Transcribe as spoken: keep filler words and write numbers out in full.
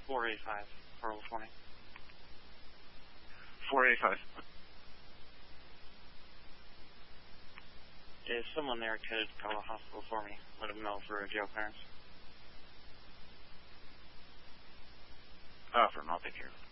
four eighty-five, Pearl for me. four eighty-five. If someone there could call the hospital for me, let them know for a jail clearance. Uh, from, I'll take care of it.